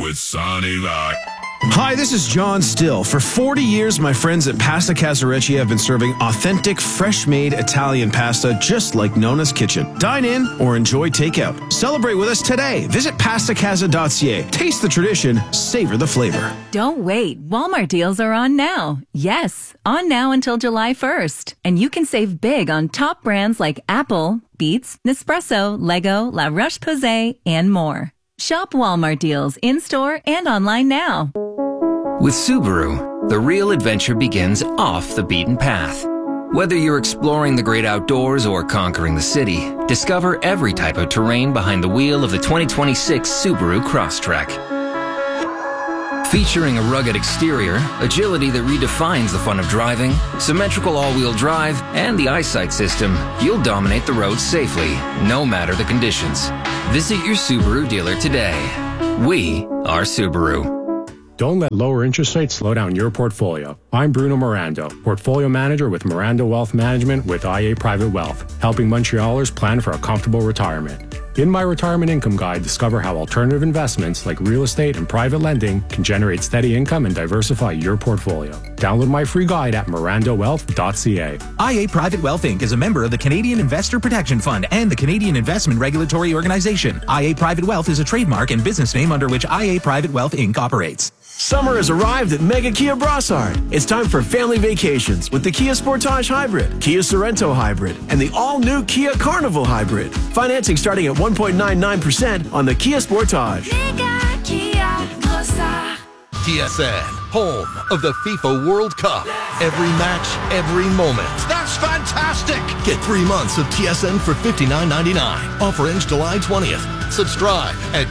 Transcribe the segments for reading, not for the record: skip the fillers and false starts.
with Sonny Rock. Hi, this is John Still. For 40 years, my friends at Pasta Casarecci have been serving authentic, fresh-made Italian pasta just like Nona's Kitchen. Dine in or enjoy takeout. Celebrate with us today. Visit pastacasa.ca. Taste the tradition, savor the flavor. Don't wait. Walmart deals are on now. Yes, on now until July 1st. And you can save big on top brands like Apple, Beats, Nespresso, Lego, La Roche-Posay, and more. Shop Walmart deals in-store and online now. With Subaru, the real adventure begins off the beaten path. Whether you're exploring the great outdoors or conquering the city, discover every type of terrain behind the wheel of the 2026 Subaru Crosstrek. Featuring a rugged exterior, agility that redefines the fun of driving, symmetrical all-wheel drive, and the eyesight system, you'll dominate the road safely, no matter the conditions. Visit your Subaru dealer today. We are Subaru. Don't let lower interest rates slow down your portfolio. I'm Bruno Mirando, Portfolio Manager with Mirando Wealth Management with IA Private Wealth, helping Montrealers plan for a comfortable retirement. In my Retirement Income Guide, discover how alternative investments like real estate and private lending can generate steady income and diversify your portfolio. Download my free guide at mirandowealth.ca. IA Private Wealth Inc. is a member of the Canadian Investor Protection Fund and the Canadian Investment Regulatory Organization. IA Private Wealth is a trademark and business name under which IA Private Wealth Inc. operates. Summer has arrived at Mega Kia Brossard. It's time for family vacations with the Kia Sportage Hybrid, Kia Sorento Hybrid, and the all-new Kia Carnival Hybrid. Financing starting at 1.99% on the Kia Sportage. Mega Kia Brossard. TSN, home of the FIFA World Cup. Every match, every moment. That's fantastic! Get 3 months of TSN for $59.99. Offer ends July 20th. Subscribe at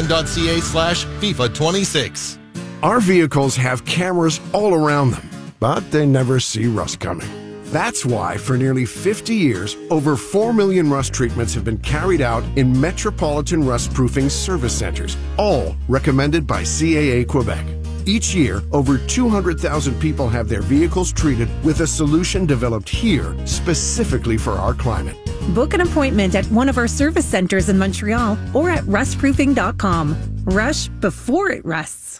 tsn.ca/FIFA26. Our vehicles have cameras all around them, but they never see rust coming. That's why, for nearly 50 years, over 4 million rust treatments have been carried out in metropolitan rust-proofing service centers, all recommended by CAA Quebec. Each year, over 200,000 people have their vehicles treated with a solution developed here specifically for our climate. Book an appointment at one of our service centers in Montreal or at rustproofing.com. Rush before it rusts.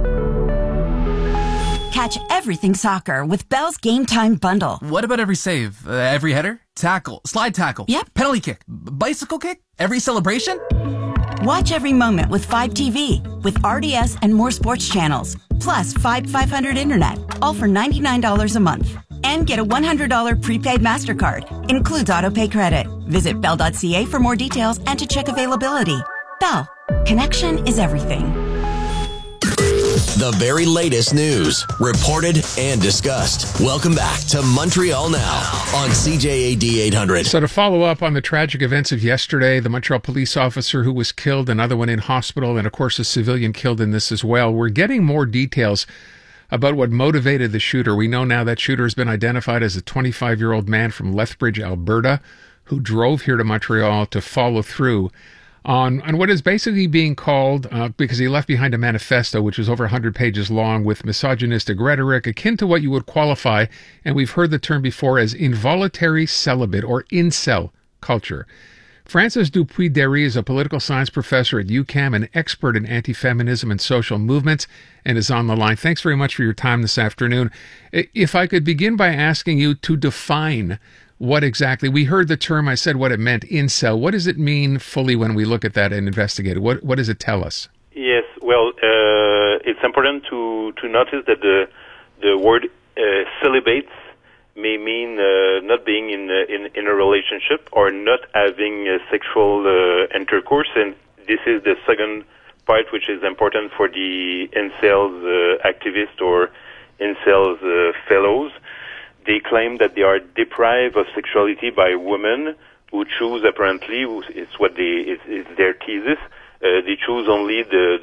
Catch everything soccer with Bell's Game Time Bundle. What about every save? Every header? Tackle? Slide tackle? Yep. Penalty kick? Bicycle kick? Every celebration? Watch every moment with 5TV, with RDS and more sports channels, plus 500 internet, all for $99 a month. And get a $100 prepaid MasterCard. Includes autopay credit. Visit Bell.ca for more details and to check availability. Bell. Connection is everything. The very latest news, reported and discussed. Welcome back to Montreal Now on CJAD 800. So to follow up on the tragic events of yesterday, the Montreal police officer who was killed, another one in hospital, and of course a civilian killed in this as well, we're getting more details about what motivated the shooter. We know now that shooter has been identified as a 25-year-old man from Lethbridge, Alberta, who drove here to Montreal to follow through on what is basically being called, because he left behind a manifesto which is over 100 pages long with misogynistic rhetoric akin to what you would qualify, and we've heard the term before, as involuntary celibate or incel culture. Francis Dupuy-Derry is a political science professor at UQAM, an expert in anti-feminism and social movements, and is on the line. Thanks very much for your time this afternoon. If I could begin by asking you to define what exactly, we heard the term, I said what it meant, incel. What does it mean fully when we look at that and investigate it? What does it tell us? Yes, well, it's important to notice that the word celibates may mean not being in a relationship or not having sexual intercourse, and this is the second part which is important for the incels activists or incels fellows. They claim that they are deprived of sexuality by women who choose, apparently, it's what it's their thesis. They choose only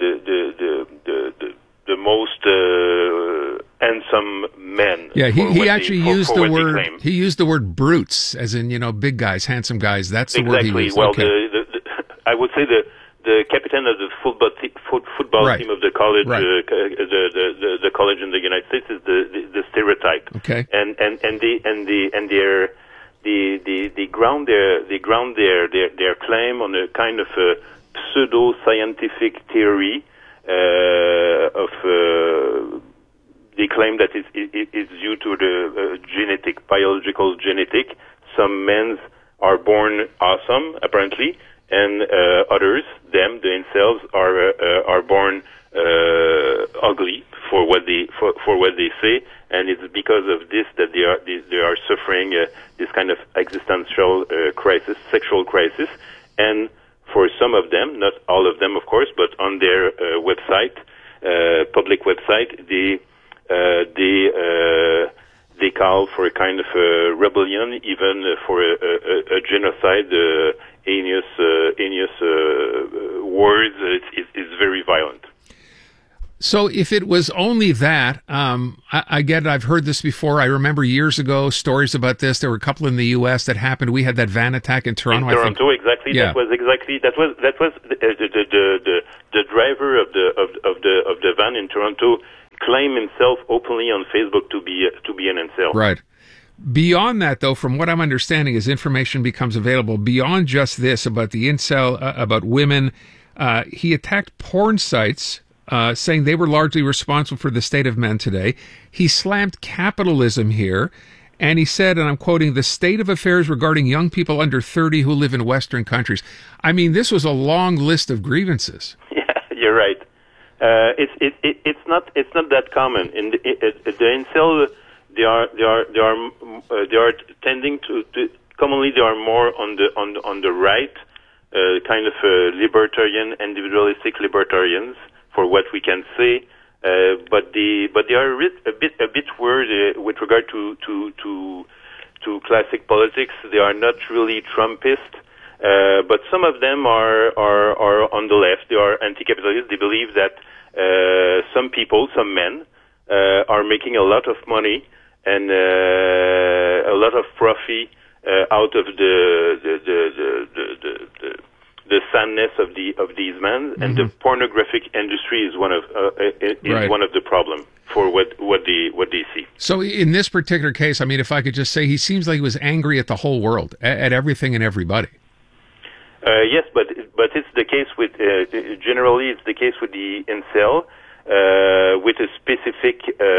the most handsome men. Yeah, he actually used the word. He used the word brutes, as in big guys, handsome guys. That's the word he used. Well, okay. I would say the captain of the football team of the college, the college in the United States is the stereotype. Okay. And they ground their claim on a kind of a pseudo scientific theory claim that it's due to the biological genetic. Some men are born awesome, apparently, and others, the incels, are born ugly for what they say, and it's because of this that they are suffering this kind of existential crisis, sexual crisis, and for some of them, not all of them, of course, but on their website, public website, they call for a kind of rebellion, even for a genocide, heinous words. It's very violent. So if it was only that, I get it. I've heard this before. I remember years ago stories about this. There were a couple in the U.S. that happened. We had that van attack in Toronto. In Toronto, exactly. Yeah. That was the driver of the van in Toronto claimed himself openly on Facebook to be an incel. Right. Beyond that, though, from what I'm understanding, as information becomes available, beyond just this about the incel, about women, he attacked porn sites. Saying they were largely responsible for the state of men today. He slammed capitalism here, and he said, and I'm quoting, "the state of affairs regarding young people under 30 who live in Western countries." I mean, this was a long list of grievances. Yeah, you're right. It's not that common. In the incel, they are tending to commonly they are more on the right, kind of libertarian, individualistic libertarians, for what we can say, but they are a bit weird with regard to classic politics. They are not really Trumpist, but some of them are on the left. They are anti-capitalist. They believe that some people, some men, are making a lot of money and a lot of profit out of the sadness of these men, and the pornographic industry is one of the problem for what they see. So in this particular case, I mean, if I could just say, he seems like he was angry at the whole world, at everything and everybody. Yes, but it's the case with generally it's the case with the incel, with a specific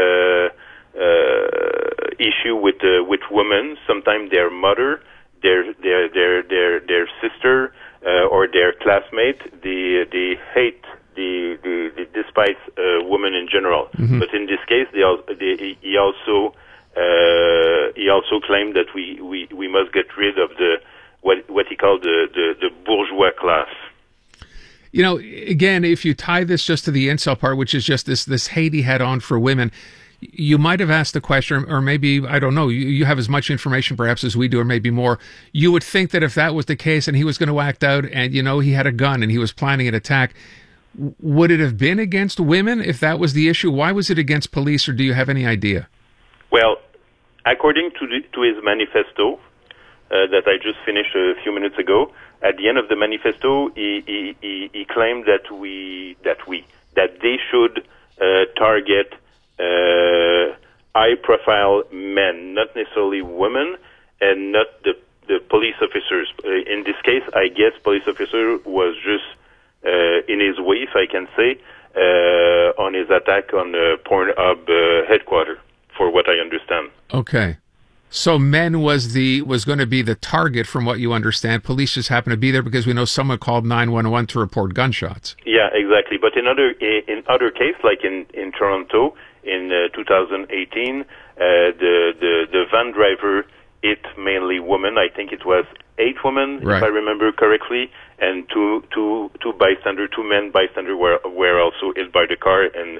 issue with women. Sometimes their mother, their sister. Or their classmate, they hate, they despise women in general. Mm-hmm. But in this case, he also claimed that we must get rid of what he called the bourgeois class. You know, again, if you tie this just to the incel part, which is just this hate he had on for women, you might have asked the question, or maybe, I don't know, you have as much information perhaps as we do, or maybe more. You would think that if that was the case and he was going to act out and, you know, he had a gun and he was planning an attack, would it have been against women if that was the issue? Why was it against police, or do you have any idea? Well, according to his manifesto that I just finished a few minutes ago, at the end of the manifesto, he claimed that they should target high-profile men, not necessarily women, and not the police officers. In this case, I guess police officer was just in his way, if I can say, on his attack on the Pornhub headquarters, for what I understand. Okay. So men was going to be the target, from what you understand. Police just happened to be there because we know someone called 911 to report gunshots. Yeah, exactly. But in other cases, like in Toronto in 2018, the van driver hit mainly women. I think it was 8 women, right, if I remember correctly, and two men bystanders were also hit by the car, and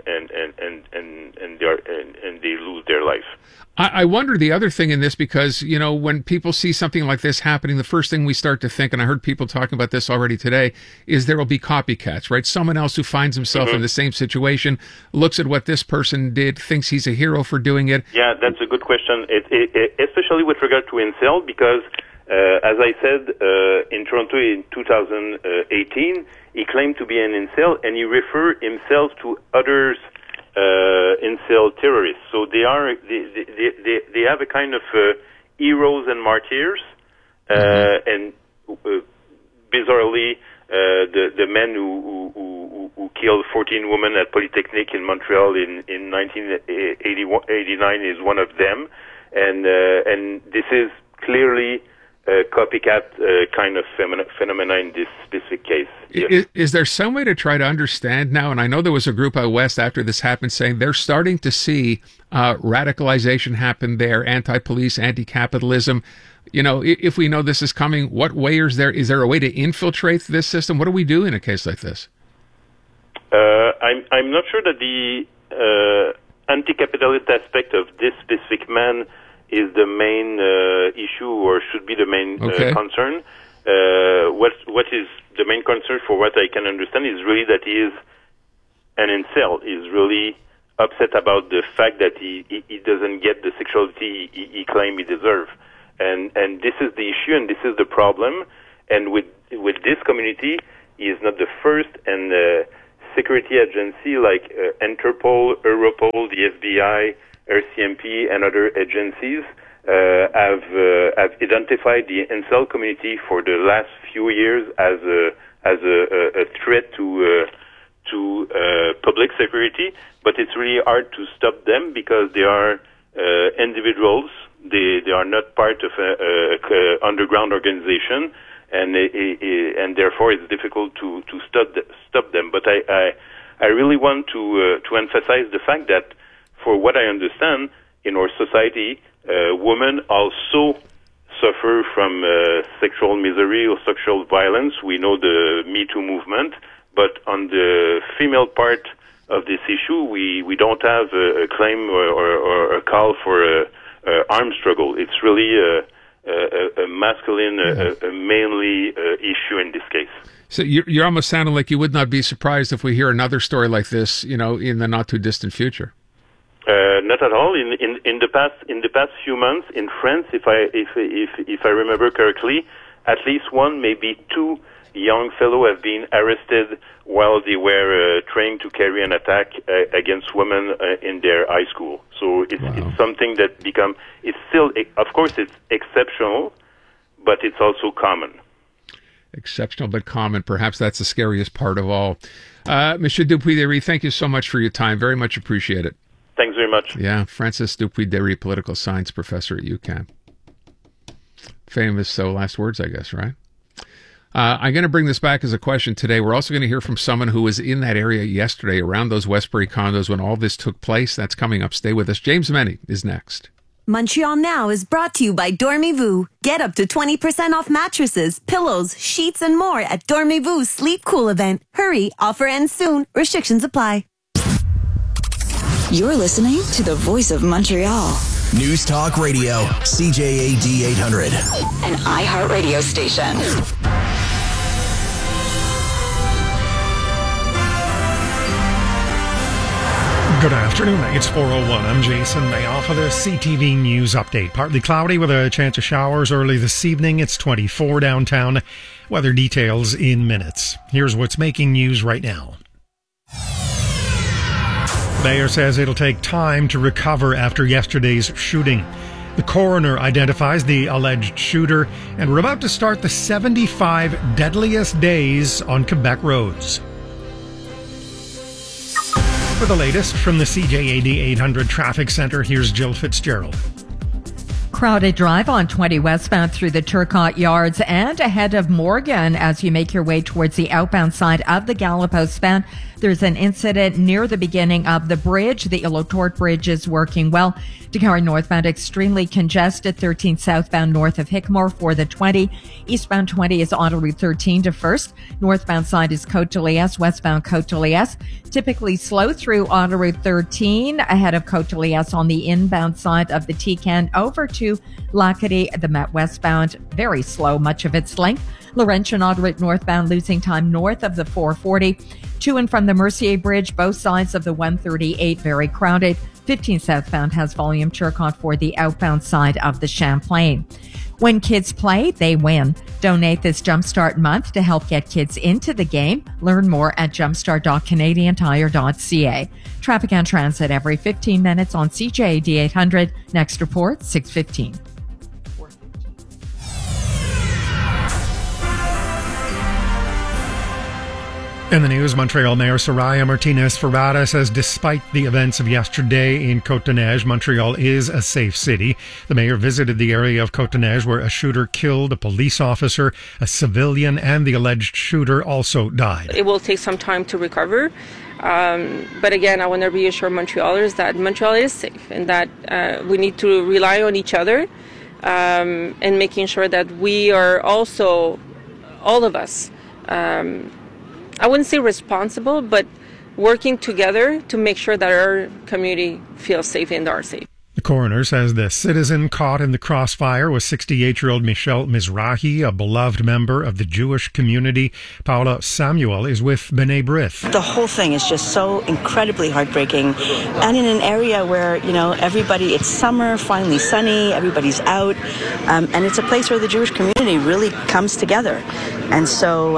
they lose their life. I wonder the other thing in this, because, you know, when people see something like this happening, the first thing we start to think, and I heard people talking about this already today, is there will be copycats, right? Someone else who finds himself in the same situation, looks at what this person did, thinks he's a hero for doing it. Yeah, that's a good question, especially with regard to incel, because as I said, in Toronto in 2018, he claimed to be an incel, and he referred himself to others incel terrorists. So they have a kind of heroes and martyrs, and bizarrely the men who killed 14 women at Polytechnique in Montreal in 1989 is one of them, and this is clearly a copycat kind of phenomena in this specific case. Yes. Is there some way to try to understand now? And I know there was a group out west after this happened saying they're starting to see radicalization happen there, anti-police, anti-capitalism. You know, if we know this is coming, what way is there a way to infiltrate this system? What do we do in a case like this? I'm not sure that the anti-capitalist aspect of this specific man is the main issue or should be the main concern. What is the main concern, for what I can understand, is really that he is an incel. He's really upset about the fact that he doesn't get the sexuality he claims he deserves. And this is the issue, and this is the problem. And with this community, he is not the first, and security agency like Interpol, Europol, the FBI, RCMP, and other agencies have identified the incel community for the last few years as a threat to public security. But it's really hard to stop them because they are individuals. They are not part of a underground organization, and therefore it's difficult to stop them. But I really want to emphasize the fact that, for what I understand, in our society, women also suffer from sexual misery or sexual violence. We know the Me Too movement, but on the female part of this issue, we don't have a claim or a call for a armed struggle. It's really a masculine, a mainly issue in this case. So you're almost sounding like you would not be surprised if we hear another story like this, you know, in the not too distant future. Not at all. In the past few months in France, if I remember correctly, at least one, maybe two young fellows have been arrested while they were trying to carry an attack against women in their high school. So it's something that it's still, of course, it's exceptional, but it's also common. Exceptional but common. Perhaps that's the scariest part of all. Monsieur Dupuy-Derry, thank you so much for your time. Very much appreciate it. Thanks very much. Yeah, Francis Dupuy-Derry, political science professor at UQAM. Famous last words, I guess, right? I'm going to bring this back as a question today. We're also going to hear from someone who was in that area yesterday around those Westbury condos when all this took place. That's coming up. Stay with us. James Meny is next. Montreal Now is brought to you by Dormez-vous. Get up to 20% off mattresses, pillows, sheets, and more at Dormez-vous Sleep Cool event. Hurry, offer ends soon. Restrictions apply. You're listening to the Voice of Montreal. News Talk Radio, CJAD 800. An iHeartRadio station. Good afternoon. It's 4:01. I'm Jason Mayoff with a CTV News update. Partly cloudy with a chance of showers early this evening. It's 24 downtown. Weather details in minutes. Here's what's making news right now. Mayor says it'll take time to recover after yesterday's shooting. The coroner identifies the alleged shooter, and we're about to start the 75 deadliest days on Quebec roads. For the latest from the CJAD 800 Traffic Center, here's Jill Fitzgerald. Crowded drive on 20 westbound through the Turcotte Yards and ahead of Morgan as you make your way towards the outbound side of the Gallipost span. There's an incident near the beginning of the bridge. The Ilotort Bridge is working well. Dakar northbound extremely congested. 13 southbound north of Hickmore for the 20. Eastbound 20 is Autoroute 13 to First. Northbound side is Côte de Liesse. Westbound Côte de Liesse. Typically slow through Autoroute 13 ahead of Côte de Liesse on the inbound side of the T-Can over to Lacadie. The Met westbound very slow much of its length. Laurentian Autoroute northbound losing time north of the 440. To and from the Mercier Bridge, both sides of the 138 very crowded. 15 southbound has volume. Turcotte for the outbound side of the Champlain. When kids play, they win. Donate this Jumpstart month to help get kids into the game. Learn more at jumpstart.canadiantire.ca. Traffic and transit every 15 minutes on CJAD 800. Next report, 6:15. In the news, Montreal Mayor Soraya Martinez-Ferrara says despite the events of yesterday in Côte-des-Neiges, Montreal is a safe city. The mayor visited the area of Côte-des-Neiges where a shooter killed a police officer, a civilian, and the alleged shooter also died. It will take some time to recover. But again, I want to reassure Montrealers that Montreal is safe and that we need to rely on each other and making sure that we are also, all of us, I wouldn't say responsible, but working together to make sure that our community feels safe and are safe. The coroner says the citizen caught in the crossfire was 68-year-old Michel Mizrahi, a beloved member of the Jewish community. Paula Samuel is with B'nai B'rith. The whole thing is just so incredibly heartbreaking. And in an area where, everybody, it's summer, finally sunny, everybody's out. And it's a place where the Jewish community really comes together. And so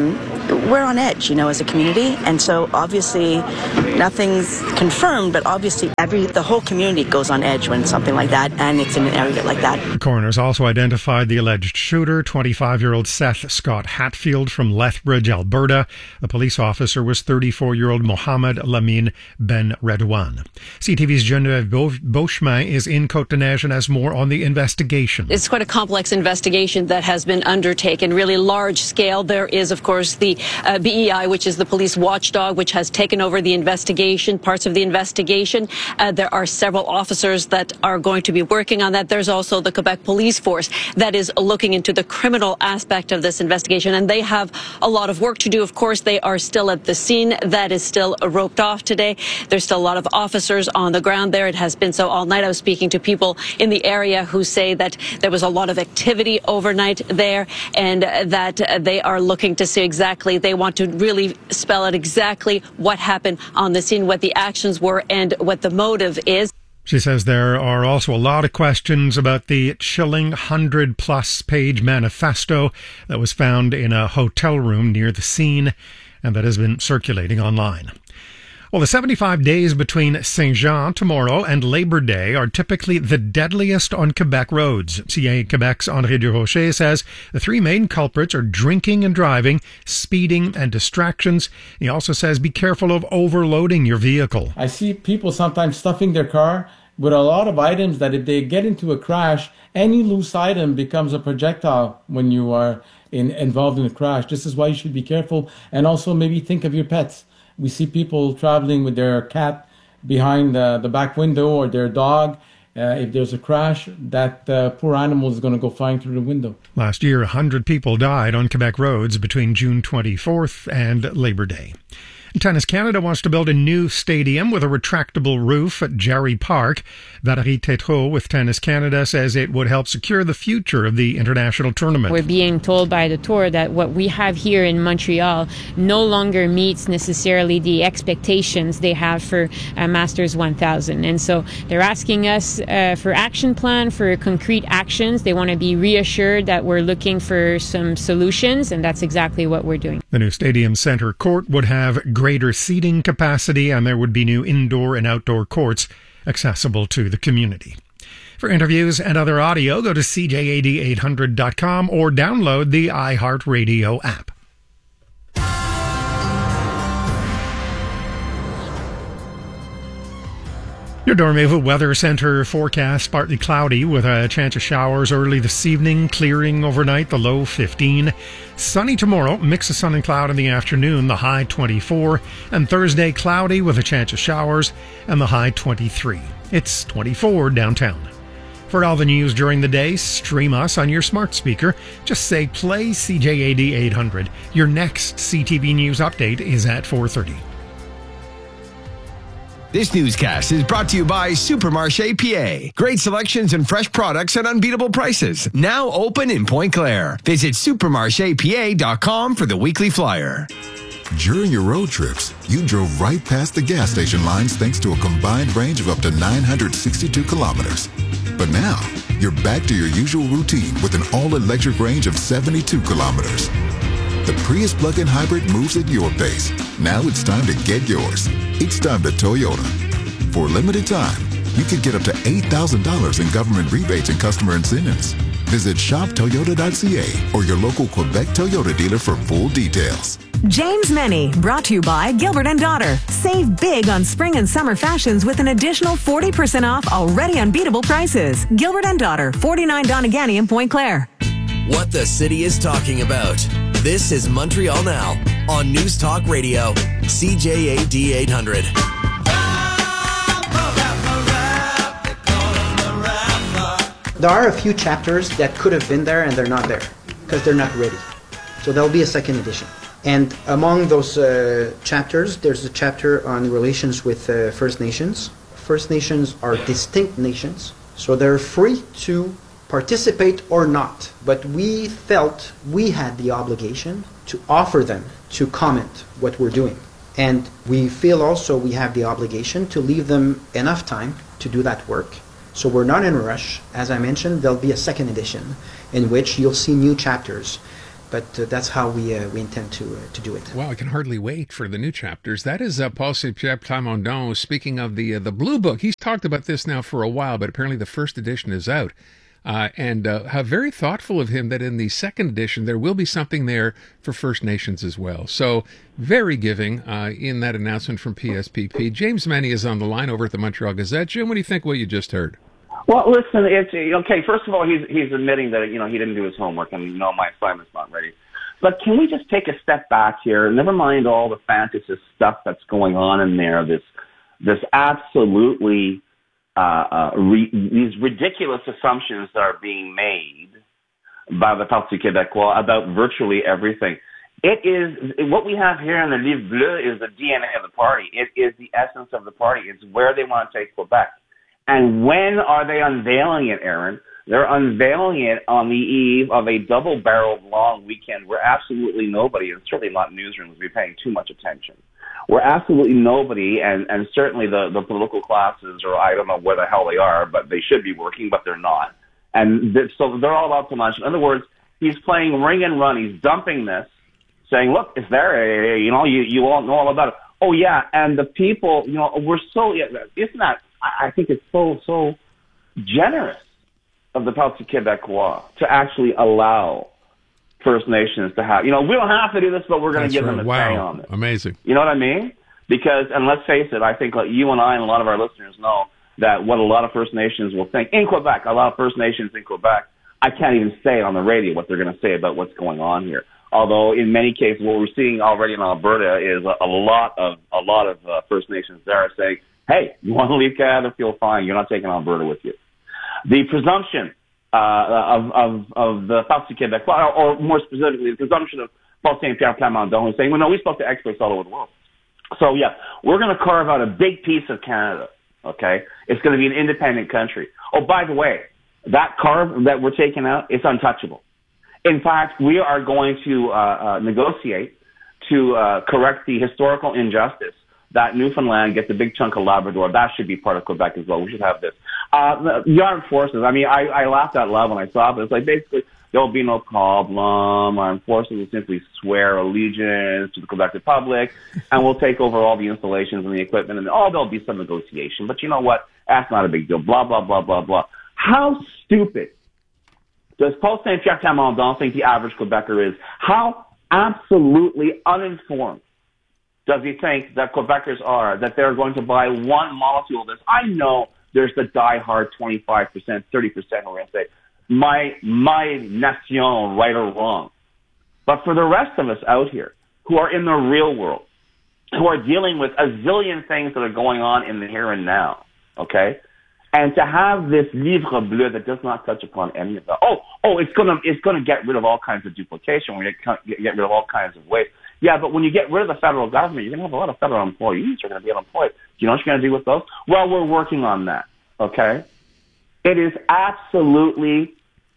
we're on edge, as a community. And so obviously nothing's confirmed, but obviously the whole community goes on edge when something like that, and it's in an area like that. The coroners also identified the alleged shooter, 25-year-old Seth Scott Hatfield from Lethbridge, Alberta. The police officer was 34-year-old Mohamed Lamine Ben Redouane. CTV's Geneviève Beauchemin is in Côte-des-Neiges and has more on the investigation. It's quite a complex investigation that has been undertaken, really large scale. There is, of course, the BEI, which is the police watchdog, which has taken over the investigation, parts of the investigation. There are several officers that are going to be working on that. There's also the Quebec Police Force that is looking into the criminal aspect of this investigation, and they have a lot of work to do. Of course, they are still at the scene. That is still roped off today. There's still a lot of officers on the ground there. It has been so all night. I was speaking to people in the area who say that there was a lot of activity overnight there, and that they are looking to see exactly, they want to really spell out exactly what happened on the scene, what the actions were, and what the motive is. She says there are also a lot of questions about the chilling 100-plus page manifesto that was found in a hotel room near the scene and that has been circulating online. Well, the 75 days between Saint-Jean tomorrow and Labor Day are typically the deadliest on Quebec roads. CA Quebec's André Durocher says the three main culprits are drinking and driving, speeding, and distractions. He also says be careful of overloading your vehicle. I see people sometimes stuffing their car with a lot of items that if they get into a crash, any loose item becomes a projectile when you are involved in a crash. This is why you should be careful, and also maybe think of your pets. We see people traveling with their cat behind the back window or their dog. If there's a crash, that poor animal is going to go flying through the window. Last year, 100 people died on Quebec roads between June 24th and Labor Day. Tennis Canada wants to build a new stadium with a retractable roof at Jarry Park. Valérie Tétrault with Tennis Canada says it would help secure the future of the international tournament. We're being told by the tour that what we have here in Montreal no longer meets necessarily the expectations they have for Masters 1000. And so they're asking us for action plan, for concrete actions. They want to be reassured that we're looking for some solutions, and that's exactly what we're doing. The new stadium center court would have greater seating capacity, and there would be new indoor and outdoor courts accessible to the community. For interviews and other audio, go to cjad800.com or download the iHeartRadio app. Your Dormez-vous Weather Center forecast, partly cloudy with a chance of showers early this evening, clearing overnight, the low 15. Sunny tomorrow, mix of sun and cloud in the afternoon, the high 24. And Thursday, cloudy with a chance of showers and the high 23. It's 24 downtown. For all the news during the day, stream us on your smart speaker. Just say play CJAD 800. Your next CTV News update is at 4:30. This newscast is brought to you by Supermarché PA. Great selections and fresh products at unbeatable prices. Now open in Pointe Claire. Visit supermarchepa.com for the weekly flyer. During your road trips, you drove right past the gas station lines thanks to a combined range of up to 962 kilometers. But now, you're back to your usual routine with an all-electric range of 72 kilometers. The Prius plug-in hybrid moves at your pace. Now it's time to get yours. It's time to Toyota. For a limited time, you could get up to $8,000 in government rebates and customer incentives. Visit shoptoyota.ca or your local Quebec Toyota dealer for full details. James Meny, brought to you by Gilbert & Daughter. Save big on spring and summer fashions with an additional 40% off already unbeatable prices. Gilbert & Daughter, 49 Donegani in Point Claire. What the city is talking about. This is Montreal Now on News Talk Radio, CJAD 800. There are a few chapters that could have been there and they're not there because they're not ready. So there'll be a second edition. And among those chapters, there's a chapter on relations with First Nations. First Nations are distinct nations, so they're free to participate or not. But we felt we had the obligation to offer them to comment what we're doing. And we feel also we have the obligation to leave them enough time to do that work. So we're not in a rush. As I mentioned, there'll be a second edition in which you'll see new chapters. But that's how we intend to do it. Wow, I can hardly wait for the new chapters. That is Paul Saint-Pierre Plamondon. Speaking of the Blue Book, he's talked about this now for a while, but apparently the first edition is out. And how very thoughtful of him that in the second edition there will be something there for First Nations as well. So very giving in that announcement from PSPP. James Meny is on the line over at the Montreal Gazette. Jim, what do you think what you just heard? Well, listen, it's okay. First of all, he's admitting that he didn't do his homework, and my assignment's not ready. But can we just take a step back here? Never mind all the fantasy stuff that's going on in there. This absolutely these ridiculous assumptions that are being made by the Parti Québécois about virtually everything. It is what we have here in the Livre Bleu is the DNA of the party. It is the essence of the party. It's where they want to take Quebec. And when are they unveiling it, Aaron? They're unveiling it on the eve of a double-barreled long weekend where absolutely nobody, and certainly not newsrooms, will be paying too much attention. Where absolutely nobody, and certainly the political classes, or I don't know where the hell they are, but they should be working, but they're not. And so they're all about too much. In other words, he's playing ring and run. He's dumping this, saying, look, it's there. You all know all about it. Oh, yeah, and the people, we're so, isn't that, I think it's so generous of the Parti Québécois to actually allow First Nations to have, we don't have to do this, but we're going to give them a say on it. Amazing. You know what I mean? Because, and let's face it, I think you and I and a lot of our listeners know that what a lot of First Nations will think in Quebec, a lot of First Nations in Quebec, I can't even say on the radio what they're going to say about what's going on here. Although in many cases, what we're seeing already in Alberta is a lot of First Nations there are saying, hey, you want to leave Canada? Feel fine. You're not taking Alberta with you. The presumption of the Parti Québécois, or more specifically, the presumption of Paul Saint-Pierre Plamondon, who's saying, well, no, we spoke to experts all over the world. So, yeah, we're going to carve out a big piece of Canada, okay? It's going to be an independent country. Oh, by the way, that carve that we're taking out, it's untouchable. In fact, we are going to negotiate to correct the historical injustice that Newfoundland gets a big chunk of Labrador. That should be part of Quebec as well. We should have this. The armed forces, I laughed out loud when I saw it. It's like basically there'll be no problem. Armed forces will simply swear allegiance to the Quebec Republic, and we'll take over all the installations and the equipment, and there'll be some negotiation. But you know what? That's not a big deal. Blah, blah, blah, blah, blah. How stupid does Paul Saint-Pierre Plamondon think the average Quebecer is? How absolutely uninformed does he think that Quebecers are, that they're going to buy one molecule of this? I know there's the diehard 25%, 30% who are going to say, my nation, right or wrong. But for the rest of us out here who are in the real world, who are dealing with a zillion things that are going on in the here and now, okay? And to have this livre bleu that does not touch upon any of that. It's gonna get rid of all kinds of duplication. We're gonna get rid of all kinds of waste. Yeah, but when you get rid of the federal government, you're gonna have a lot of federal employees who are gonna be unemployed. Do you know what you're gonna do with those? Well, we're working on that. Okay, it is absolutely.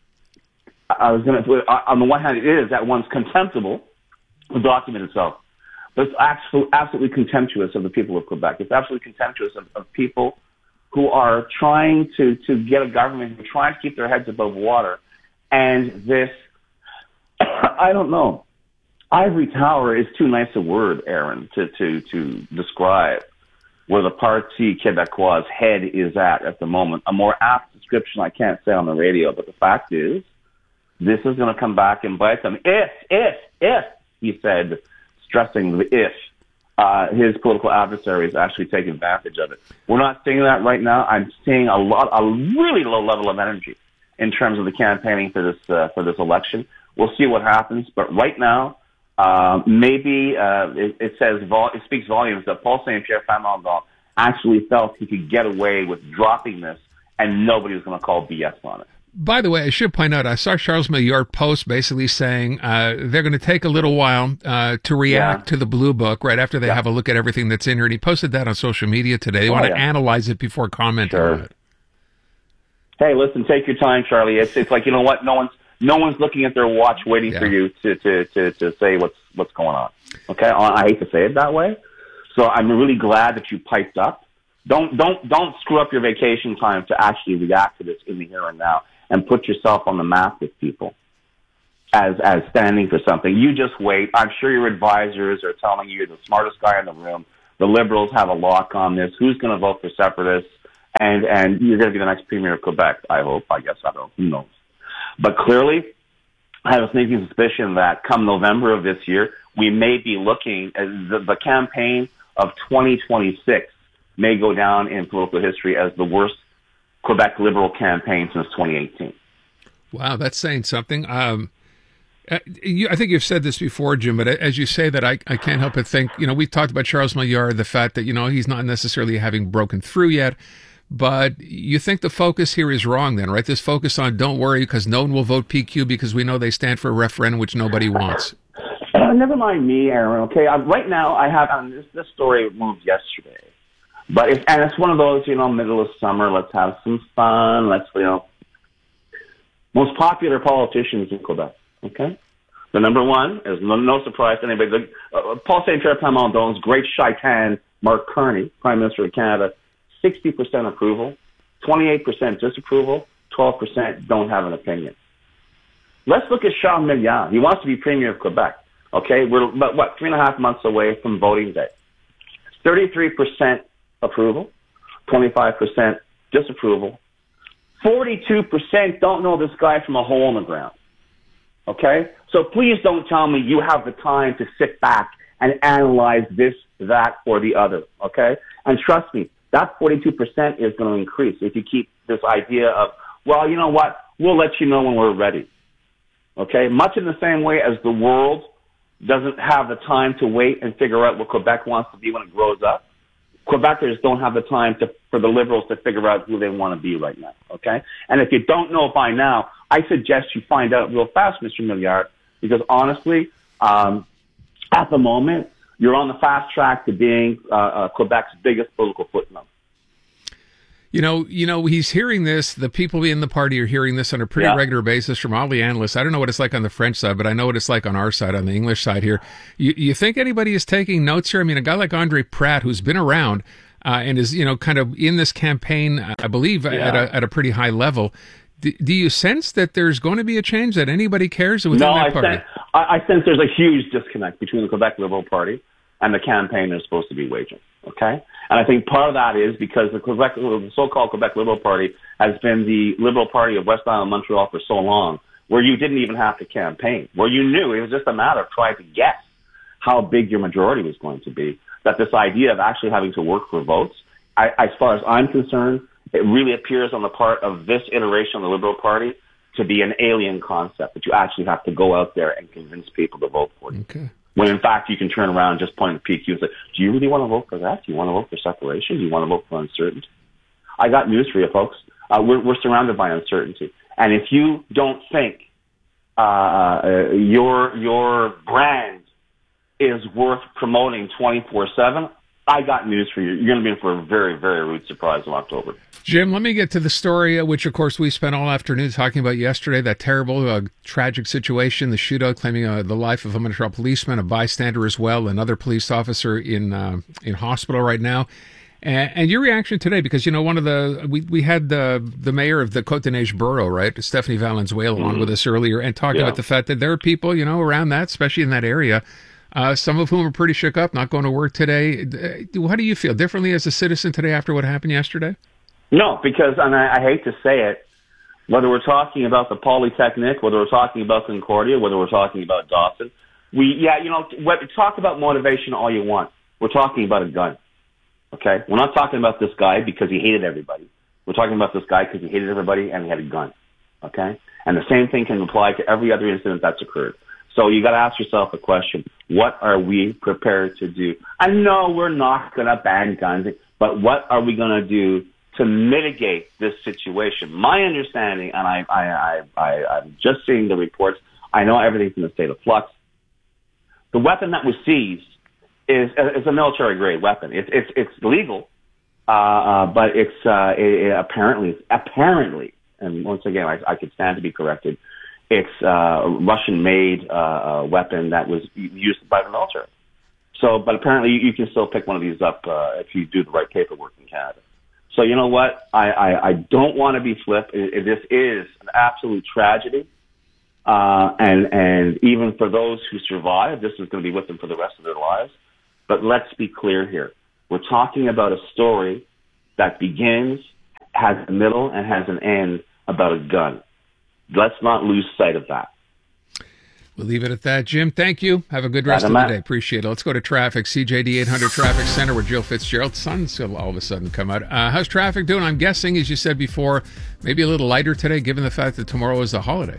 On the one hand, it is at once contemptible, the document itself, but it's absolutely contemptuous of the people of Quebec. It's absolutely contemptuous of people who are trying to get a government who tries to keep their heads above water. And this, I don't know, ivory tower is too nice a word, Aaron, to describe where the Parti Québécois' head is at the moment. A more apt description I can't say on the radio, but the fact is, this is going to come back and bite them. If, he said stressing the if his political adversaries actually take advantage of it. We're not seeing that right now. I'm seeing a really low level of energy in terms of the campaigning for this election. We'll see what happens, but right now, maybe it speaks volumes that Paul Saint-Pierre Plamondon actually felt he could get away with dropping this, and nobody was going to call BS on it. By the way, I should point out, I saw Charles Maillard post basically saying they're going to take a little while to react to the Blue Book right after they have a look at everything that's in here. And he posted that on social media today. They want to analyze it before commenting on it. Hey, listen, take your time, Charlie. It's like, you know what? No one's looking at their watch waiting for you to say what's going on. Okay? I hate to say it that way. So I'm really glad that you piped up. Don't screw up your vacation time to actually react to this in the here and now and put yourself on the map with people as standing for something. You just wait. I'm sure your advisors are telling you you're the smartest guy in the room. The Liberals have a lock on this. Who's going to vote for separatists? And you're going to be the next premier of Quebec, I hope. I guess. I don't know. Who knows? But clearly, I have a sneaking suspicion that come November of this year, we may be looking at the campaign of 2026 may go down in political history as the worst Quebec Liberal campaign since 2018. Wow, that's saying something. I think you've said this before, Jim, but as you say that, I can't help but think, we've talked about Charles Maillard, the fact that, he's not necessarily having broken through yet, but you think the focus here is wrong then, right? This focus on don't worry because no one will vote PQ because we know they stand for a referendum which nobody wants. Never mind me, Aaron, okay? Right now, I have, this story moved yesterday. But it's one of those, middle of summer, let's have some fun, most popular politicians in Quebec, okay? The number one is no surprise to anybody. Paul Saint-Pierre Plamondon's great shaitan, Mark Carney, Prime Minister of Canada, 60% approval, 28% disapproval, 12% don't have an opinion. Let's look at Charles Milliard. He wants to be Premier of Quebec, okay? We're about, 3.5 months away from voting day. 33% approval, 25% disapproval, 42% don't know this guy from a hole in the ground. Okay? So please don't tell me you have the time to sit back and analyze this, that, or the other. Okay? And trust me, that 42% is going to increase if you keep this idea of, well, you know what? We'll let you know when we're ready. Okay? Much in the same way as the world doesn't have the time to wait and figure out what Quebec wants to be when it grows up, Quebecers don't have the time for the Liberals to figure out who they want to be right now, okay? And if you don't know by now, I suggest you find out real fast, Mr. Milliard, because honestly, at the moment, you're on the fast track to being Quebec's biggest political footnote. He's hearing this. The people in the party are hearing this on a pretty regular basis from all the analysts. I don't know what it's like on the French side, but I know what it's like on our side, on the English side here. You think anybody is taking notes here? I mean, a guy like Andre Pratt, who's been around and is, kind of in this campaign, I believe, at a pretty high level. Do you sense that there's going to be a change, that anybody cares within that party? I sense there's a huge disconnect between the Quebec Liberal Party and the campaign they're supposed to be waging, okay? And I think part of that is because the so-called Quebec Liberal Party has been the Liberal Party of West Island, Montreal for so long, where you didn't even have to campaign, where you knew it was just a matter of trying to guess how big your majority was going to be, that this idea of actually having to work for votes, as far as I'm concerned, it really appears on the part of this iteration of the Liberal Party to be an alien concept, that you actually have to go out there and convince people to vote for you. Okay. When in fact you can turn around and just point at PQ and say, do you really want to vote for that? Do you want to vote for separation? Do you want to vote for uncertainty? I got news for you, folks. We're surrounded by uncertainty. And if you don't think your brand is worth promoting 24/7, I got news for you. You're going to be in for a very, very rude surprise in October. Jim, let me get to the story, which, of course, we spent all afternoon talking about yesterday, that terrible, tragic situation, the shootout claiming the life of a Montreal policeman, a bystander as well, another police officer in hospital right now. And your reaction today, because, one of we had the mayor of the Côte-des-Neiges borough, right, Stephanie Valenzuela, on with us earlier, and talking about the fact that there are people, around that, especially in that area, some of whom are pretty shook up, not going to work today. How do you feel differently as a citizen today after what happened yesterday? No, because, and I hate to say it, whether we're talking about the Polytechnic, whether we're talking about Concordia, whether we're talking about Dawson, talk about motivation all you want. We're talking about a gun. Okay? We're not talking about this guy because he hated everybody. We're talking about this guy because he hated everybody and he had a gun. Okay? And the same thing can apply to every other incident that's occurred. So you got to ask yourself a question. What are we prepared to do? I know we're not going to ban guns, but what are we going to do to mitigate this situation? My understanding, and I'm just seeing the reports, I know everything's in a state of flux. The weapon that was seized is a military-grade weapon. It's legal, but it's apparently, and once again, I could stand to be corrected, it's a Russian-made weapon that was used by the military. So, but apparently you can still pick one of these up if you do the right paperwork in Canada. So you know what? I don't want to be flip. This is an absolute tragedy. And even for those who survive, this is going to be with them for the rest of their lives. But let's be clear here. We're talking about a story that begins, has a middle, and has an end about a gun. Let's not lose sight of that. We'll leave it at that. Jim, thank you. Have a good rest of the day. Appreciate it. Let's go to traffic. CJD 800 Traffic Center where Jill Fitzgerald's sun's all of a sudden come out. How's traffic doing? I'm guessing, as you said before, maybe a little lighter today, given the fact that tomorrow is a holiday.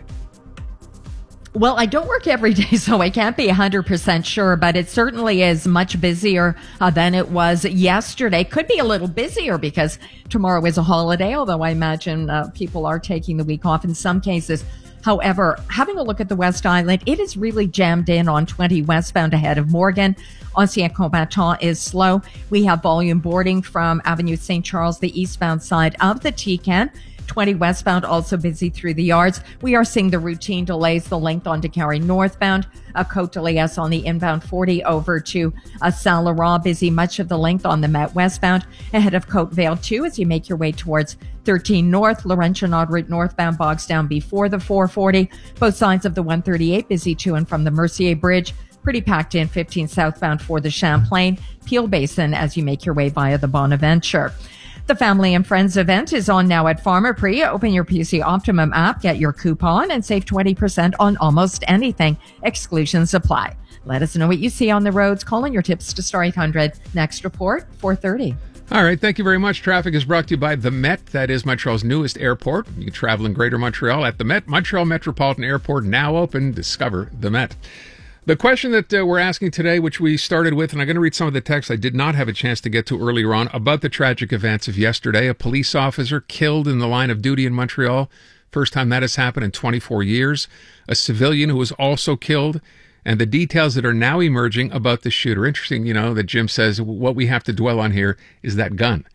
Well, I don't work every day, so I can't be 100% sure, but it certainly is much busier than it was yesterday. Could be a little busier because tomorrow is a holiday, although I imagine people are taking the week off in some cases. However, having a look at the West Island, it is really jammed in on 20 westbound ahead of Morgan. Ancien Combattant is slow. We have volume boarding from Avenue St. Charles, the eastbound side of the Tecan. 20 westbound also busy through the yards. We are seeing the routine delays, the length on Décarie northbound, a Côte de l'Est on the inbound 40 over to Saint Laurent, busy much of the length on the Met westbound ahead of Côte Vale 2 as you make your way towards 13 north. Laurentian route northbound bogs down before the 440. Both sides of the 138 busy to and from the Mercier Bridge. Pretty packed in 15 southbound for the Champlain. Peel Basin as you make your way via the Bonaventure. The Family and Friends event is on now at Pharmaprix. Open your PC Optimum app, get your coupon, and save 20% on almost anything. Exclusions apply. Let us know what you see on the roads. Call in your tips to Star 800. Next report, 4:30. All right, thank you very much. Traffic is brought to you by the Met. That is Montreal's newest airport. You can travel in Greater Montreal at the Met. Montreal Metropolitan Airport now open. Discover the Met. The question that we're asking today, which we started with, and I'm going to read some of the text I did not have a chance to get to earlier on, about the tragic events of yesterday. A police officer killed in the line of duty in Montreal. First time that has happened in 24 years. A civilian who was also killed. And the details that are now emerging about the shooter. Interesting, that Jim says what we have to dwell on here is that gun.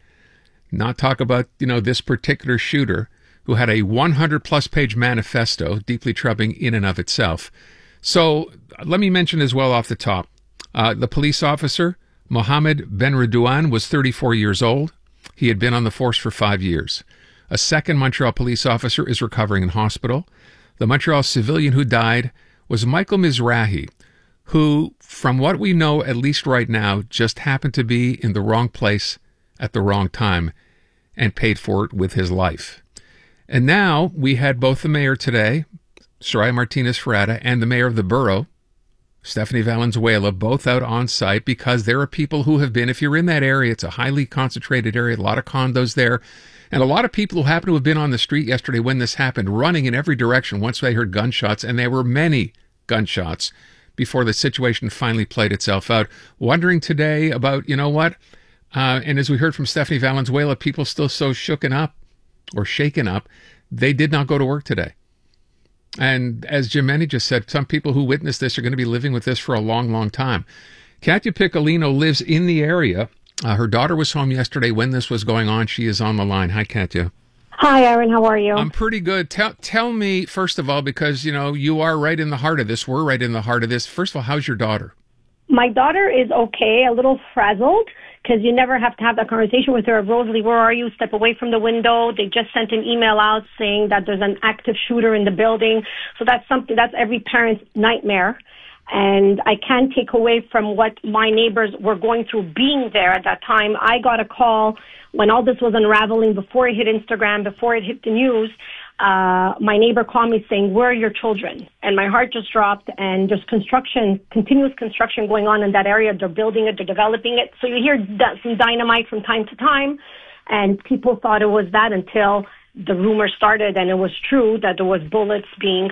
Not talk about, this particular shooter who had a 100-plus page manifesto, deeply troubling in and of itself. So let me mention as well off the top, the police officer, Mohammed Benredouane, was 34 years old. He had been on the force for 5 years. A second Montreal police officer is recovering in hospital. The Montreal civilian who died was Michael Mizrahi, who, from what we know, at least right now, just happened to be in the wrong place at the wrong time and paid for it with his life. And now we had both the mayor today, Soraya Martinez-Ferrada, and the mayor of the borough, Stephanie Valenzuela, both out on site because there are people who have been, if you're in that area, it's a highly concentrated area, a lot of condos there, and a lot of people who happen to have been on the street yesterday when this happened, running in every direction once they heard gunshots, and there were many gunshots before the situation finally played itself out. Wondering today about, and as we heard from Stephanie Valenzuela, people still so shaken up, they did not go to work today. And as Jim Meny just said, some people who witnessed this are going to be living with this for a long, long time. Katya Piccolino lives in the area. Her daughter was home yesterday when this was going on. She is on the line. Hi, Katya. Hi, Aaron. How are you? I'm pretty good. Tell me, first of all, because, you are right in the heart of this. We're right in the heart of this. First of all, how's your daughter? My daughter is okay, a little frazzled, because you never have to have that conversation with her. Rosalie, where are you? Step away from the window. They just sent an email out saying that there's an active shooter in the building. So that's every parent's nightmare. And I can't take away from what my neighbors were going through being there at that time. I got a call when all this was unraveling, before it hit Instagram, before it hit the news. my neighbor called me saying, "Where are your children?" And my heart just dropped. And there's continuous construction going on in that area. They're building it, they're developing it. So you hear some dynamite from time to time. And people thought it was that until the rumor started, and it was true that there was bullets being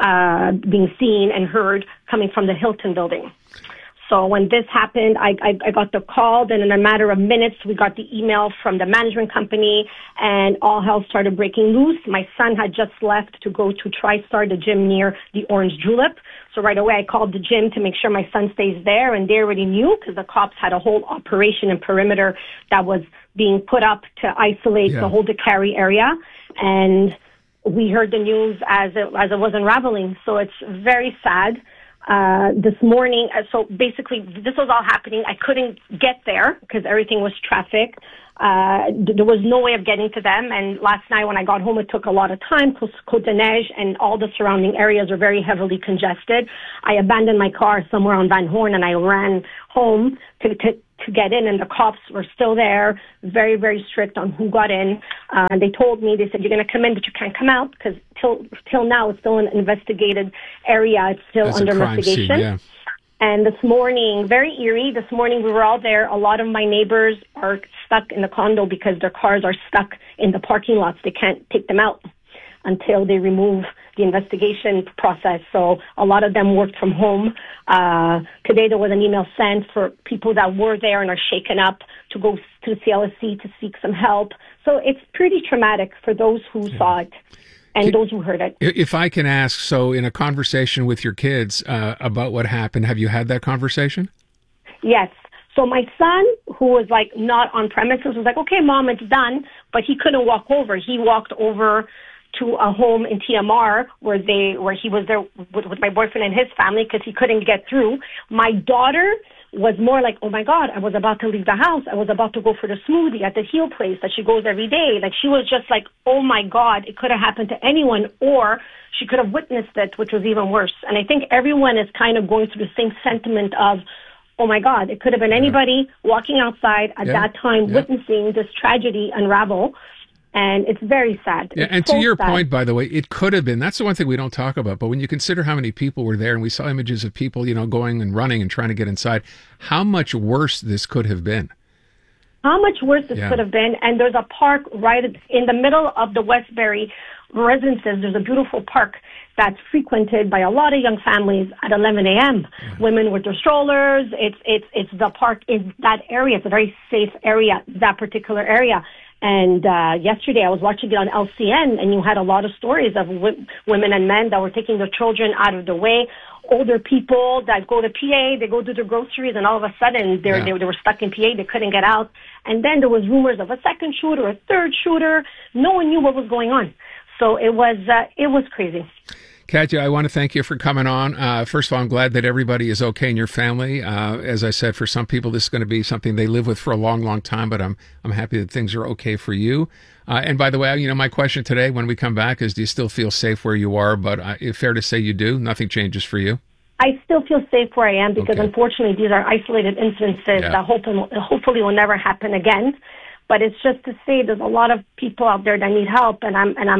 seen and heard coming from the Hilton building. So when this happened, I got the call. Then in a matter of minutes, we got the email from the management company, and all hell started breaking loose. My son had just left to go to TriStar, the gym near the Orange Julep. So right away, I called the gym to make sure my son stays there, and they already knew because the cops had a whole operation and perimeter that was being put up to isolate the whole DeCarry area. And we heard the news as it was unraveling. So it's very sad. This morning, so basically this was all happening. I couldn't get there because everything was traffic. There was no way of getting to them. And last night when I got home, it took a lot of time because Côte-des-Neiges and all the surrounding areas are very heavily congested. I abandoned my car somewhere on Van Horn and I ran home to get in, and the cops were still there, very, very strict on who got in. They told me, they said, "You're going to come in, but you can't come out," because till now it's still an investigated area. It's still under investigation. Scene, And this morning, very eerie, this morning we were all there. A lot of my neighbors are stuck in the condo because their cars are stuck in the parking lots. They can't take them out until they remove the investigation process. So a lot of them worked from home. Today there was an email sent for people that were there and are shaken up to go to CLSC to seek some help. So it's pretty traumatic for those who saw it and those who heard it. If I can ask, so in a conversation with your kids about what happened, have you had that conversation? Yes. So my son, who was like not on premises, was like, "Okay, Mom, it's done," but he couldn't walk over. He walked over to a home in TMR where he was there with my boyfriend and his family because he couldn't get through. My daughter was more like, "Oh my God, I was about to leave the house. I was about to go for the smoothie at the Heel place that she goes every day." Like she was just like, "Oh my God, it could have happened to anyone," or she could have witnessed it, which was even worse. And I think everyone is kind of going through the same sentiment of, "Oh my God, it could have been anybody walking outside at that time witnessing this tragedy unravel." And it's very sad. Yeah, and to your point, by the way, it could have been. That's the one thing we don't talk about. But when you consider how many people were there, and we saw images of people, going and running and trying to get inside, how much worse this could have been. How much worse this could have been. And there's a park right in the middle of the Westbury residences. There's a beautiful park that's frequented by a lot of young families at 11 a.m. Women with their strollers. It's the park in that area. It's a very safe area, that particular area. And yesterday I was watching it on LCN, and you had a lot of stories of women and men that were taking their children out of the way, older people that go to PA, they go do their groceries, and all of a sudden they were stuck in PA, they couldn't get out. And then there was rumors of a second shooter, a third shooter. No one knew what was going on. So it was crazy. Katya, I want to thank you for coming on. First of all, I'm glad that everybody is okay in your family. As I said, for some people, this is going to be something they live with for a long, long time, but I'm happy that things are okay for you. And by the way, my question today when we come back is, do you still feel safe where you are? But it's fair to say you do. Nothing changes for you. I still feel safe where I am because unfortunately these are isolated incidences that hopefully will never happen again. But it's just to say there's a lot of people out there that need help, and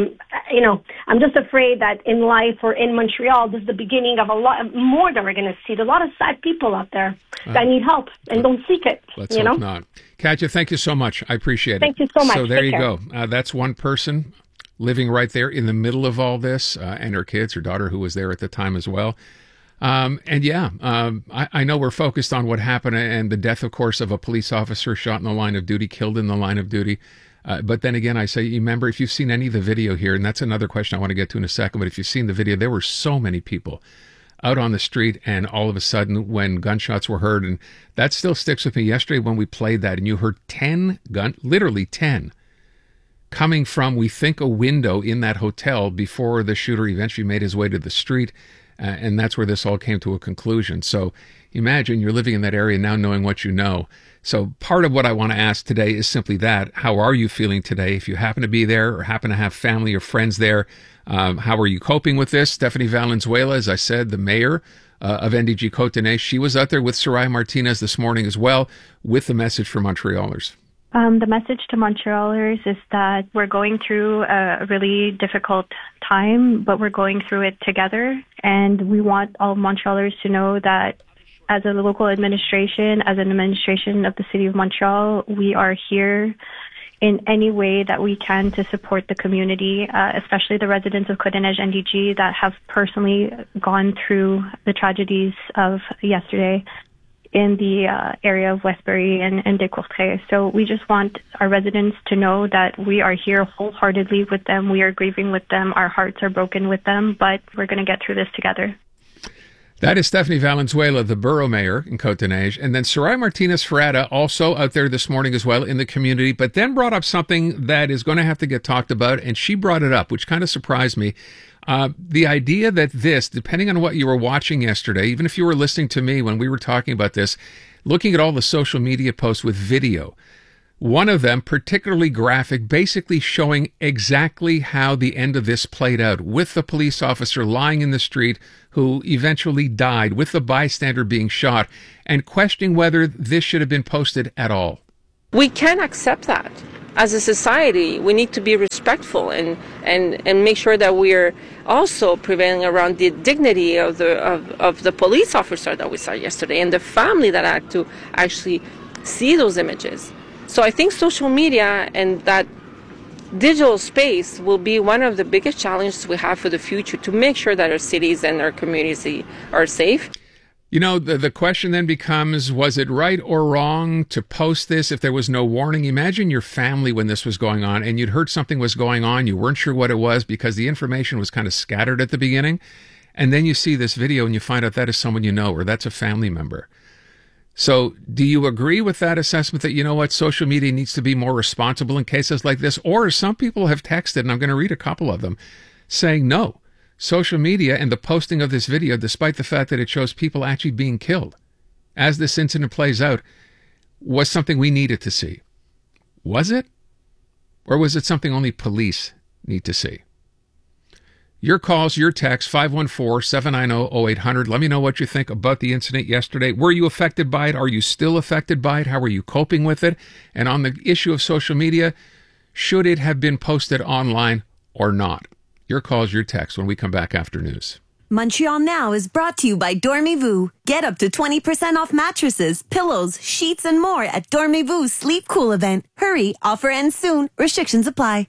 I'm just afraid that in life or in Montreal, this is the beginning of a lot more that we're going to see. There's a lot of sad people out there that need help and don't seek it. Let's hope not. Katya, thank you so much. I appreciate it. Thank you so much. So there Take you care. go. That's one person living right there in the middle of all this, and her kids, her daughter who was there at the time as well. I know we're focused on what happened and the death, of course, of a police officer shot in the line of duty, killed in the line of duty. But then again, I say, remember, if you've seen any of the video here, and that's another question I want to get to in a second, but if you've seen the video, there were so many people out on the street, and all of a sudden when gunshots were heard, and that still sticks with me. Yesterday when we played that and you heard 10 literally 10 coming from, we think, a window in that hotel before the shooter eventually made his way to the street. And that's where this all came to a conclusion. So imagine you're living in that area now knowing what you know. So part of what I want to ask today is simply that. How are you feeling today? If you happen to be there or happen to have family or friends there, how are you coping with this? Stephanie Valenzuela, as I said, the mayor of NDG Côte-des-Neiges, she was out there with Soraya Martinez this morning as well with the message for Montrealers. The message to Montrealers is that we're going through a really difficult time, but we're going through it together. And we want all Montrealers to know that as a local administration, as an administration of the City of Montreal, we are here in any way that we can to support the community, especially the residents of Côte-des-Neiges NDG that have personally gone through the tragedies of yesterday in the area of Westbury and Descourtrais. So we just want our residents to know that we are here wholeheartedly with them. We are grieving with them. Our hearts are broken with them, but we're going to get through this together. That is Stephanie Valenzuela, the borough mayor in Côte-des-Neiges. And then Soraya Martinez-Ferrada, also out there this morning as well in the community, but then brought up something that is going to have to get talked about. And she brought it up, which kind of surprised me. The idea that this, depending on what you were watching yesterday, even if you were listening to me when we were talking about this, looking at all the social media posts with video, one of them particularly graphic, basically showing exactly how the end of this played out, with the police officer lying in the street who eventually died, with the bystander being shot, and questioning whether this should have been posted at all. We can't accept that. As a society, we need to be respectful and make sure that we're also prevailing around the dignity of the police officer that we saw yesterday and the family that had to actually see those images. So I think social media and that digital space will be one of the biggest challenges we have for the future to make sure that our cities and our communities are safe. You know, the question then becomes, was it right or wrong to post this if there was no warning? Imagine your family when this was going on and you'd heard something was going on. You weren't sure what it was because the information was kind of scattered at the beginning. And then you see this video and you find out that is someone you know or that's a family member. So do you agree with that assessment that, you know what, social media needs to be more responsible in cases like this? Or some people have texted, and I'm going to read a couple of them, saying no. Social media and the posting of this video, despite the fact that it shows people actually being killed as this incident plays out, was something we needed to see. Was it? Or was it something only police need to see? Your calls, your texts, 514-790-0800. Let me know what you think about the incident yesterday. Were you affected by it? Are you still affected by it? How are you coping with it? And on the issue of social media, should it have been posted online or not? Your calls, your texts when we come back after news. Montreal Now is brought to you by Dormez-vous. Get up to 20% off mattresses, pillows, sheets, and more at Dormez-vous Sleep Cool event. Hurry, offer ends soon. Restrictions apply.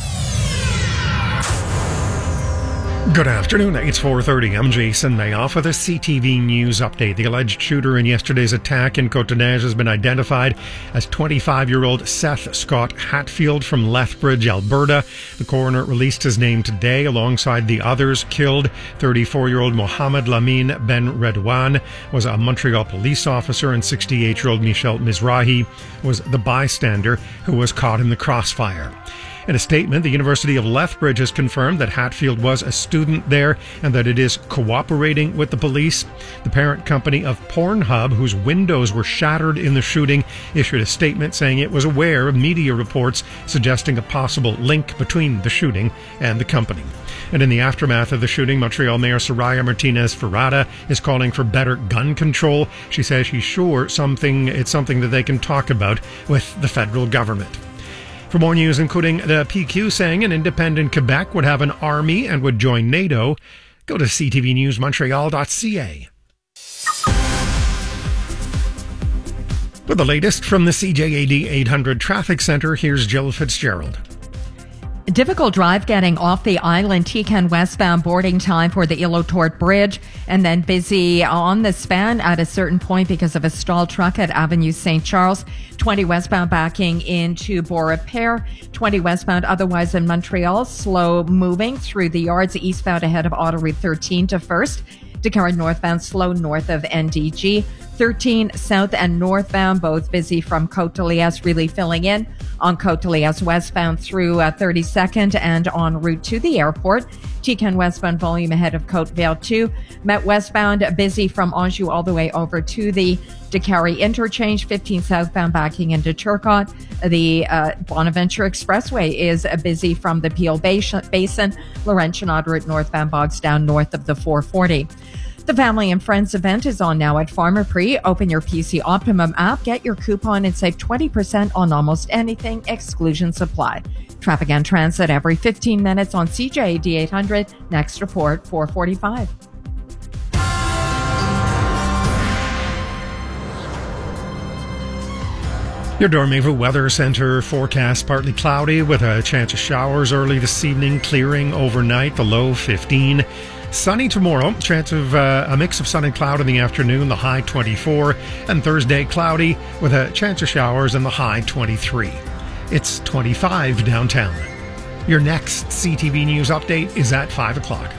Good afternoon. It's 4:30. I'm Jason Mayoff with a CTV News update. The alleged shooter in yesterday's attack in Côte-des-Neiges has been identified as 25-year-old Seth Scott Hatfield from Lethbridge, Alberta. The coroner released his name today alongside the others killed. 34-year-old Mohamed Lamine Ben Redouane was a Montreal police officer, and 68-year-old Michel Mizrahi was the bystander who was caught in the crossfire. In a statement, the University of Lethbridge has confirmed that Hatfield was a student there and that it is cooperating with the police. The parent company of Pornhub, whose windows were shattered in the shooting, issued a statement saying it was aware of media reports suggesting a possible link between the shooting and the company. And in the aftermath of the shooting, Montreal Mayor Soraya Martinez-Ferrada is calling for better gun control. She says she's sure it's something that they can talk about with the federal government. For more news, including the PQ saying an independent Quebec would have an army and would join NATO, go to ctvnewsmontreal.ca. For the latest from the CJAD 800 Traffic Center, here's Jill Fitzgerald. Difficult drive getting off the island. Tican westbound boarding time for the Île-aux-Torts Bridge, and then busy on the span at a certain point because of a stalled truck at Avenue St. Charles. 20 westbound backing into Beaurepaire. 20 westbound otherwise in Montreal. Slow moving through the yards eastbound ahead of Autoroute 13 to First. Descartes northbound slow north of NDG. 13 south and northbound, both busy from Côte-de-Liesse, really filling in on Côte-de-Liesse westbound through 32nd and en route to the airport. Tican westbound volume ahead of Côte-Verte 2. Met westbound busy from Anjou all the way over to the Décarie interchange. 15 southbound backing into Turcotte. The Bonaventure Expressway is busy from the Peel Basin. Laurentian Autoroute northbound bogs down north of the 440. The Family and Friends event is on now at Pharmaprix. Open your PC Optimum app, get your coupon, and save 20% on almost anything. Exclusions apply. Traffic and transit every 15 minutes on CJAD 800. Next report, 4:45. Your Dormez-vous Weather Center forecast: partly cloudy with a chance of showers early this evening, clearing overnight, the low 15. Sunny tomorrow, chance of a mix of sun and cloud in the afternoon, the high 24. And Thursday, cloudy with a chance of showers and the high 23. It's 25 downtown. Your next CTV News update is at 5 o'clock.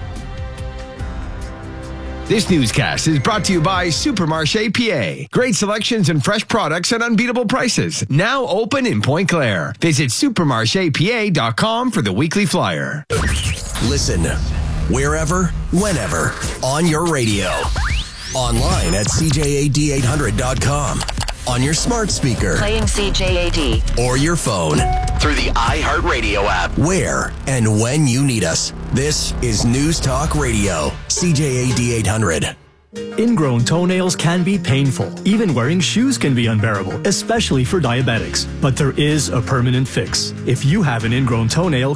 This newscast is brought to you by Supermarché PA. Great selections and fresh products at unbeatable prices. Now open in Point Claire. Visit supermarchepa.com for the weekly flyer. Listen wherever, whenever, on your radio. Online at CJAD800.com. On your smart speaker. Playing CJAD. Or your phone. Through the iHeartRadio app. Where and when you need us. This is News Talk Radio. CJAD 800. Ingrown toenails can be painful. Even wearing shoes can be unbearable, especially for diabetics. But there is a permanent fix. If you have an ingrown toenail,